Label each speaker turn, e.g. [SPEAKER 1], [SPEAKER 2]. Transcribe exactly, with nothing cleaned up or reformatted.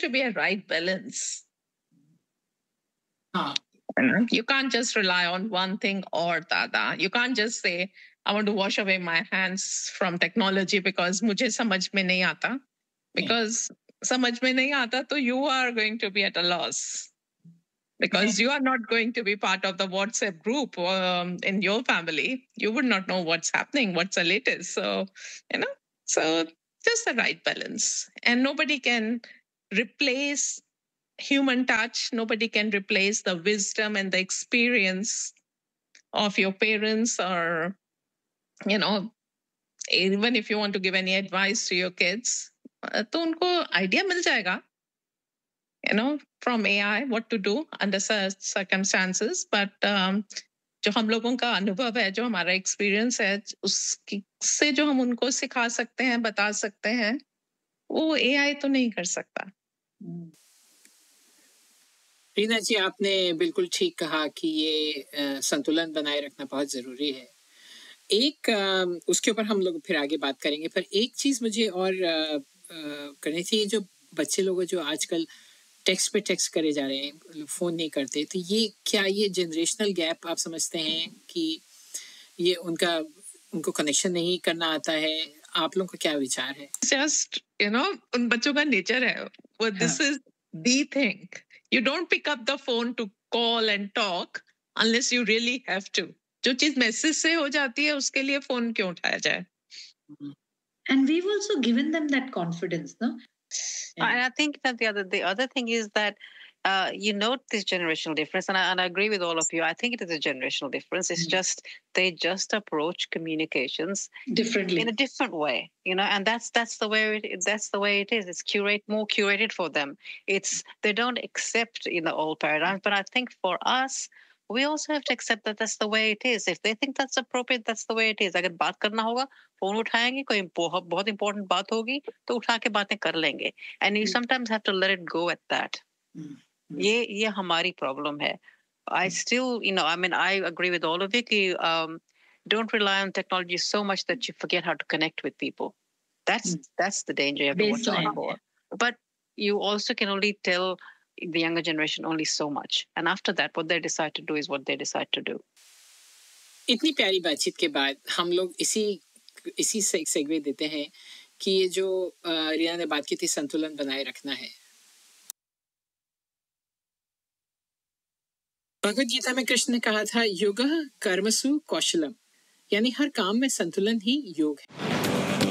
[SPEAKER 1] to be a right balance.
[SPEAKER 2] हाँ.
[SPEAKER 1] You can't just rely on one thing or the other. You can't just say, I want to wash away my hands from technology because मुझे समझ में नहीं आता. Because समझ में नहीं आता, तो you are going to be at a loss. Because you are not going to be part of the WhatsApp group um, in your family. You would not know what's happening, what's the latest. So, you know, so just the right balance. And nobody can replace human touch. Nobody can replace the wisdom and the experience of your parents, or, you know, even if you want to give any advice to your kids, uh, तो उनको idea मिल जाएगा, you know, from A I, what to do under such circumstances. But um, जो हम लोगों का अनुभव है, जो हमारा एक्सपीरियंस है, उससे जो हम उनको सिखा सकते हैं, बता सकते हैं, वो A I तो नहीं कर सकता.
[SPEAKER 2] रीना जी, आपने बिल्कुल ठीक कहा कि ये संतुलन बनाए रखना बहुत ज़रूरी है. एक उसके ऊपर हम लोग फिर आगे बात करेंगे, पर एक चीज़ मुझे और करनी थी. जो बच्चे लोग जो आजकल टेक्स्ट पे टेक्स्ट करे जा रहे हैं, फ़ोन नहीं करते, तो ये क्या ये जनरेशनल गैप आप समझते हैं कि ये उनका उनको कनेक्शन नहीं करना आता है? आप लोगों का क्या विचार है?
[SPEAKER 1] Just, you know, उन बच्चों का नेचर है. वो this is the thing. You don't pick up the phone to call and talk unless you really have to. जो चीज मैसेज से हो जाती है, उसके लिए फोन क्यों उठाया जाए?
[SPEAKER 3] And we've also given them that confidence, no?
[SPEAKER 4] Yeah. And I think that the other the other thing is that uh, you note this generational difference, and I, and I agree with all of you. I think it is a generational difference. It's mm-hmm. just they just approach communications
[SPEAKER 3] differently
[SPEAKER 4] in a different way, you know. And that's that's the way it, that's the way it is. It's curate more curated for them. It's they don't accept in the old paradigm, but I think for us, we also have to accept that that's the way it is. If they think that's appropriate, that's the way it is. अगर बात करना होगा, phone उठाएंगे, कोई बहुत बहुत important बात होगी, तो उठा के बातें कर लेंगे. And you mm. sometimes have to let it go at that. Mm. ये ये हमारी problem है. I still, you know, I mean, I agree with all of you कि um, don't rely on technology so much that you forget how to connect with people. That's mm. that's the danger you have to watch out for. But you also can only tell the younger generation only so much, and after that what they decide to do is what they decide to do.
[SPEAKER 2] इतनी प्यारी बातचीत के बाद हम लोग इसी इसी से एक सेगवे देते हैं कि ये जो रीना ने बात की थी संतुलन बनाए रखना है. भगवद गीता में कृष्ण ने कहा था योगः कर्मसु कौशलम, यानी हर काम में संतुलन ही योग है.